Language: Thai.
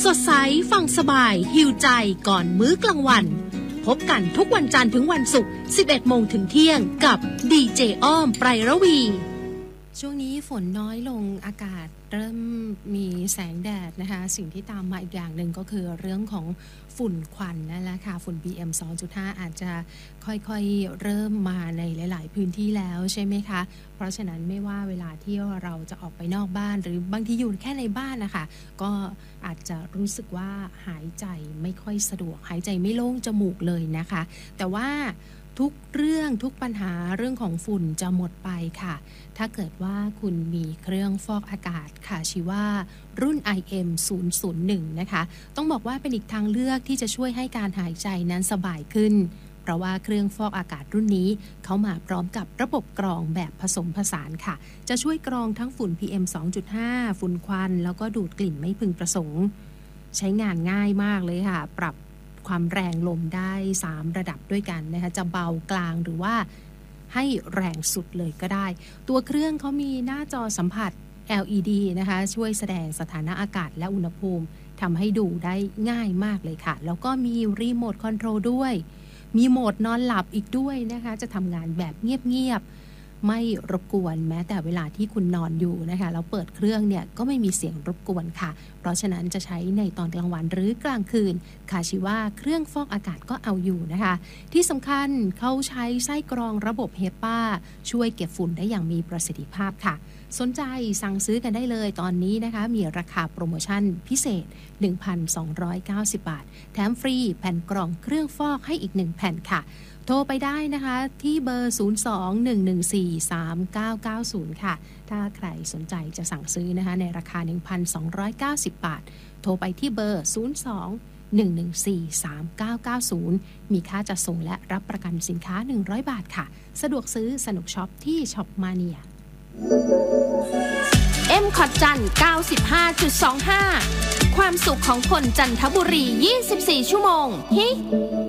ดใสฟังสบายหิวใจก่อนมื้อกลางวันพบกันทุกวันจันทร์ถึงวันศุกร์ 11 โมงถึงเที่ยงกับดีเจอ้อมไพรระวีช่วงนี้ฝนน้อยลงอากาศเริ่มมีแสงแดดนะคะสิ่งที่ตามมาอีกอย่างหนึ่งก็คือเรื่องของฝุ่นควันนั่นแหละค่ะฝุ่น PM 2.5 อาจจะค่อยๆเริ่มมาในหลายๆพื้นที่แล้วใช่ไหมคะเพราะฉะนั้นไม่ว่าเวลาที่เราจะออกไปนอกบ้านหรือบางทีอยู่แค่ในบ้านนะคะก็อาจจะรู้สึกว่าหายใจไม่ค่อยสะดวกหายใจไม่โล่งจมูกเลยนะคะแต่ว่าทุกเรื่องทุกปัญหาเรื่องของฝุ่นจะหมดไปค่ะถ้าเกิดว่าคุณมีเครื่องฟอกอากาศค่ะชื่อว่ารุ่น IM001 นะคะต้องบอกว่าเป็นอีกทางเลือกที่จะช่วยให้การหายใจนั้นสบายขึ้นเพราะว่าเครื่องฟอกอากาศรุ่นนี้เขามาพร้อมกับระบบกรองแบบผสมผสานค่ะจะช่วยกรองทั้งฝุ่น PM 2.5 ฝุ่นควันแล้วก็ดูดกลิ่นไม่พึงประสงค์ใช้งานง่ายมากเลยค่ะปรับความแรงลมได้3ระดับด้วยกันนะคะจะเบากลางหรือว่าให้แรงสุดเลยก็ได้ตัวเครื่องเขามีหน้าจอสัมผัส LED นะคะช่วยแสดงสถานะอากาศและอุณหภูมิทำให้ดูได้ง่ายมากเลยค่ะแล้วก็มีรีโมทคอนโทรลด้วยมีโหมดนอนหลับอีกด้วยนะคะจะทำงานแบบเงียบๆไม่รบกวนแม้แต่เวลาที่คุณนอนอยู่นะคะแล้วเปิดเครื่องเนี่ยก็ไม่มีเสียงรบกวนค่ะเพราะฉะนั้นจะใช้ในตอนกลางวันหรือกลางคืนคาชิว่าเครื่องฟอกอากาศก็เอาอยู่นะคะที่สำคัญเขาใช้ไส้กรองระบบเฮปาช่วยเก็บฝุ่นได้อย่างมีประสิทธิภาพค่ะสนใจสั่งซื้อกันได้เลยตอนนี้นะคะมีราคาโปรโมชั่นพิเศษ 1,290 บาทแถมฟรีแผ่นกรองเครื่องฟอกให้อีก1แผ่นค่ะโทรไปได้นะคะที่เบอร์ 02-114-3990 ค่ะถ้าใครสนใจจะสั่งซื้อนะคะในราคา 1,290 บาทโทรไปที่เบอร์ 02-114-3990 มีค่าจัดส่งและรับประกันสินค้า100 บาทค่ะสะดวกซื้อสนุกช็อปที่ช็อปมาเนียM-Cot จัน 95.25 ความสุขของคนจันทบุรี24ชั่วโมงฮิ